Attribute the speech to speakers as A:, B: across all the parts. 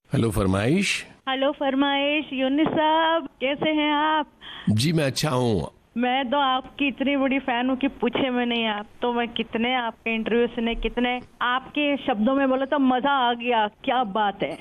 A: Hello फरमाइश।
B: Hello फरमाइश, यूनिस साहब कैसे हैं आप?
A: जी मैं अच्छा हूँ।
B: मैं तो आपकी इतनी बड़ी फैन हूँ कि पूछे में नहीं। आप तो मैं कितने आपके इंटरव्यू सुने, कितने आपके शब्दों में बोले तो मजा आ गया। क्या बात है।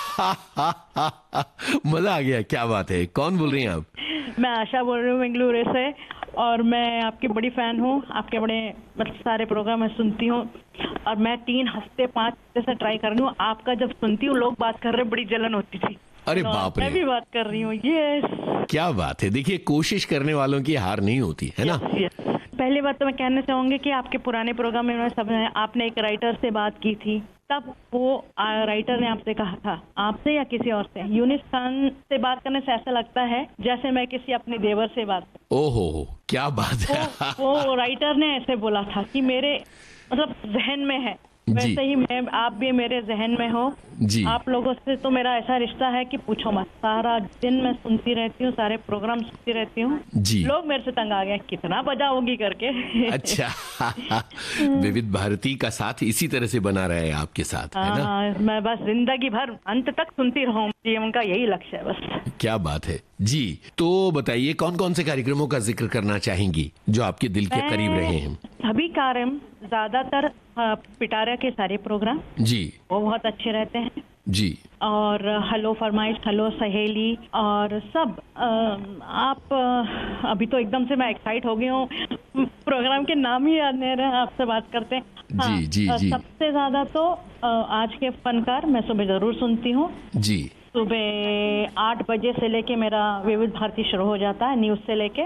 A: मजा आ गया, क्या बात है। कौन बोल रही हैं आप?
B: मैं आशा बोल रही हूँ बेंगलुरु से, और मैं आपकी बड़ी फैन हूँ। आपके बड़े मतलब सारे प्रोग्राम मैं सुनती हूँ, और मैं 3 हफ्ते 5 हफ्ते से ट्राई कर रही हूँ। आपका जब सुनती हूँ लोग बात कर रहे, बड़ी जलन होती थी।
A: अरे
B: तो
A: बाप रे,
B: मैं भी बात कर रही हूँ। यस,
A: क्या बात है। देखिए, कोशिश करने वालों की हार नहीं होती है ना।
B: यस। पहली बात तो मैं कहना चाहूंगी कि आपके पुराने प्रोग्राम में सब आपने एक राइटर से बात की थी, तब वो राइटर ने आपसे कहा था, आपसे या किसी और से, यूनिस खान से बात करने से ऐसा लगता है जैसे मैं किसी अपने देवर से बात कर।
A: ओहो हो, क्या बात है।
B: वो राइटर ने ऐसे बोला था कि मेरे मतलब जहन में है,
A: जी
B: वैसे ही मैं, आप भी मेरे जहन में हो।
A: जी।
B: आप लोगों से तो मेरा ऐसा रिश्ता है कि पूछो मत। सारा दिन मैं सुनती रहती हूँ, सारे प्रोग्राम सुनती रहती हूँ।
A: जी।
B: लोग मेरे से तंग आ गए, कितना बजाओगी करके।
A: अच्छा। विविध भारती का साथ इसी तरह से बना रहे आपके साथ, है ना।
B: हाँ, मैं बस जिंदगी भर अंत तक सुनती रहूं, ये उनका यही लक्ष्य है बस।
A: क्या बात है जी। तो बताइए, कौन कौन से कार्यक्रमों का जिक्र करना चाहेंगी जो आपके दिल के करीब रहे हैं?
B: सभी कार्यक्रम, ज्यादातर पिटारा के सारे प्रोग्राम
A: जी
B: वो बहुत अच्छे रहते हैं।
A: जी।
B: और हेलो फरमाइश, हेलो सहेली, और सब आप अभी तो एकदम से मैं एक्साइट हो गई हूँ, प्रोग्राम के नाम ही याद नहीं रहे, आपसे बात करते हैं। हाँ,
A: जी जी जी।
B: सबसे ज्यादा तो आज के फनकार मैं सुबह जरूर सुनती हूँ।
A: जी।
B: सुबह 8 बजे से लेके मेरा विविध भारती शुरू हो जाता है, न्यूज से लेके,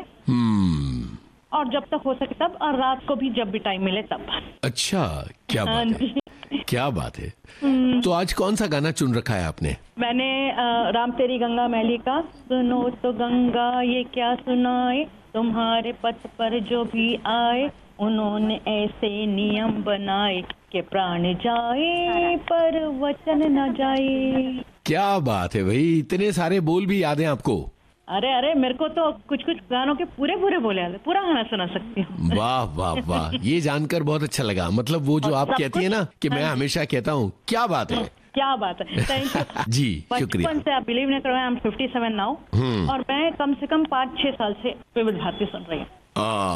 B: और जब तक हो सके तब, और रात को भी जब भी टाइम मिले तब।
A: अच्छा, क्या
B: हाँ
A: बात है,
B: जी।
A: क्या बात है। तो आज कौन सा गाना चुन रखा है आपने?
B: मैंने राम तेरी गंगा मैली का, सुनो तो गंगा ये क्या सुनाए, तुम्हारे पथ पर जो भी आए, उन्होंने ऐसे नियम बनाए कि प्राण जाए पर वचन न जाए।
A: क्या बात है भाई, इतने सारे बोल भी याद हैं आपको?
B: अरे अरे, मेरे को तो कुछ कुछ गानों के पूरे पूरे बोले आते, पूरा गाना सुना सकती हूँ।
A: वाह वाह वाह, ये जानकर बहुत अच्छा लगा। मतलब वो जो
B: और
A: आप
B: सब
A: कहती है
B: कुछ,
A: ना कि मैं
B: हाँ जी।
A: हमेशा कहता हूँ, क्या बात है।
B: क्या बात है, थैंक यू।
A: जी शुक्रिया।
B: बचपन से, आप बिलीव नहीं करोगे, आई एम 57 नाउ, और मैं कम से कम 5-6 साल से विविध भारती सुन रही हूँ।